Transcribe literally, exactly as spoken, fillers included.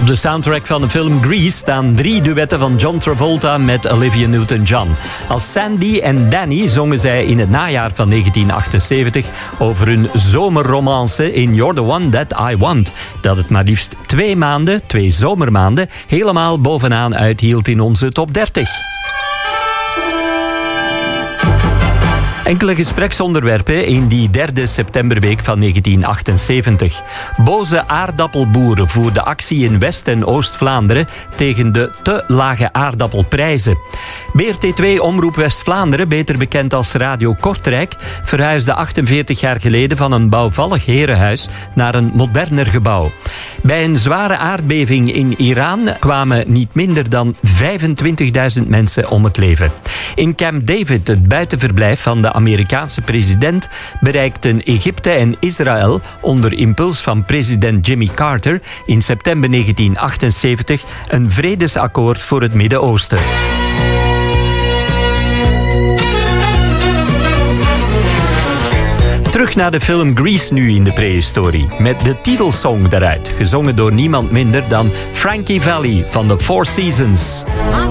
Op de soundtrack van de film Grease staan drie duetten van John Travolta met Olivia Newton-John. Als Sandy en Danny zongen zij in het najaar van negentien achtenzeventig over hun zomerromance in You're the One That I Want, dat het maar liefst twee maanden, twee zomermaanden, helemaal bovenaan uithield in onze top dertig. Enkele gespreksonderwerpen in die derde septemberweek van negentien achtenzeventig. Boze aardappelboeren voerden actie in West- en Oost-Vlaanderen tegen de te lage aardappelprijzen. B R T twee Omroep West-Vlaanderen, beter bekend als Radio Kortrijk, verhuisde achtenveertig jaar geleden van een bouwvallig herenhuis naar een moderner gebouw. Bij een zware aardbeving in Iran kwamen niet minder dan vijfentwintigduizend mensen om het leven. In Camp David, het buitenverblijf van de Amerikaanse president, bereikten Egypte en Israël onder impuls van president Jimmy Carter in september negentien achtenzeventig een vredesakkoord voor het Midden-Oosten. Terug naar de film Grease nu in de prehistorie, met de titelsong daaruit, gezongen door niemand minder dan Frankie Valli van The Four Seasons.